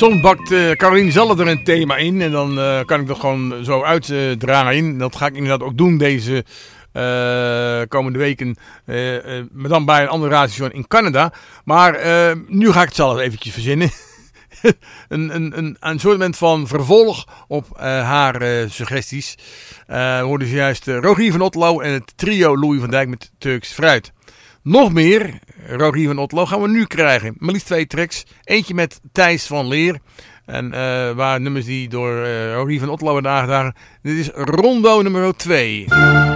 Soms bakt Carolien zelf er een thema in en dan kan ik dat gewoon zo uitdraaien. Dat ga ik inderdaad ook doen deze komende weken, maar dan bij een andere radiostation in Canada. Maar nu ga ik het zelf eventjes verzinnen. een soort van vervolg op haar suggesties. Hoorden ze juist Rogier van Otterlo en het trio Louis van Dijk met Turks Fruit. Nog meer Rogier van Otterlo gaan we nu krijgen. Maar liefst 2 tracks. Eentje met Thijs van Leer. En waar nummers die door Rogier van Otterlo werden aangedragen. Dit is Rondo nummer 2.